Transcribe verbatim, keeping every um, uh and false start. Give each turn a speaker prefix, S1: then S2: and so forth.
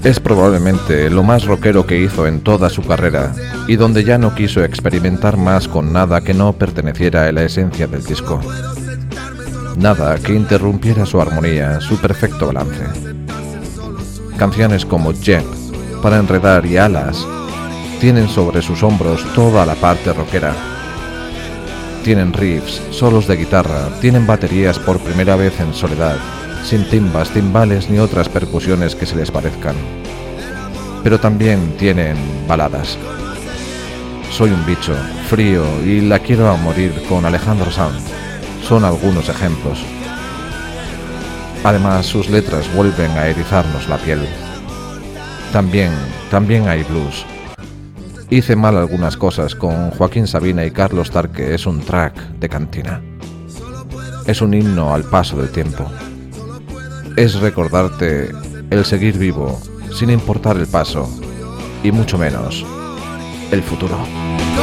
S1: Es probablemente lo más rockero que hizo en toda su carrera y donde ya no quiso experimentar más con nada que no perteneciera a la esencia del disco. Nada que interrumpiera su armonía, su perfecto balance. Canciones como Jet, Para enredar y Alas tienen sobre sus hombros toda la parte rockera. Tienen riffs, solos de guitarra, tienen baterías por primera vez en soledad, sin timbas, timbales ni otras percusiones que se les parezcan. Pero también tienen baladas. Soy un bicho, Frío y La quiero a morir con Alejandro Sanz son algunos ejemplos. Además, sus letras vuelven a erizarnos la piel. También, también hay blues. Hice mal algunas cosas con Joaquín Sabina y Carlos Tarque es un track de cantina. Es un himno al paso del tiempo. Es recordarte el seguir vivo, sin importar el paso, y mucho menos el futuro.